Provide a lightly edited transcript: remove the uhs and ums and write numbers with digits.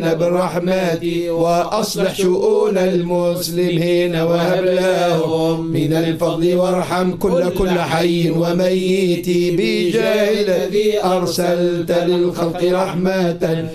بالرحمة وأصلح شؤون المسلمين وهب لهم من الفضل وارحم كل حي وميت بجاه الذي أرسلت للخلق رحمة